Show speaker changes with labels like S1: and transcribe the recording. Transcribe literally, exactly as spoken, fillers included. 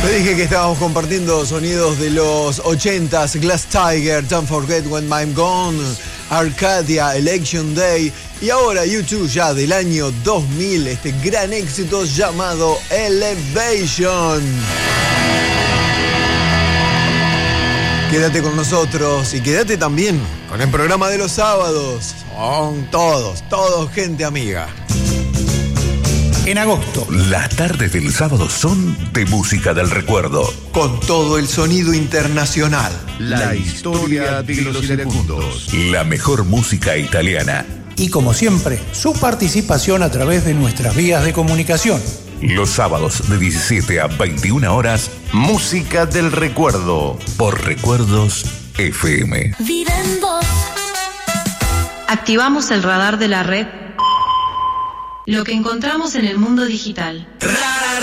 S1: Te dije que estábamos compartiendo sonidos de los ochentas, Glass Tiger, Don't Forget When I'm Gone, Arcadia, Election Day y ahora U dos ya del año dos mil, este gran éxito llamado Elevation. Quédate con nosotros y quédate también con el programa de los sábados. Son todos, todos gente amiga.
S2: En agosto,
S3: las tardes del sábado son de música del recuerdo.
S1: Con todo el sonido internacional.
S3: La historia de los iracundos. La mejor música italiana.
S2: Y como siempre, su participación a través de nuestras vías de comunicación.
S3: Los sábados de diecisiete a veintiuna horas, música del recuerdo. Por Recuerdos F M.
S4: Vive en vos.
S5: Activamos el radar de la red. Lo que encontramos en el mundo digital.
S4: Ra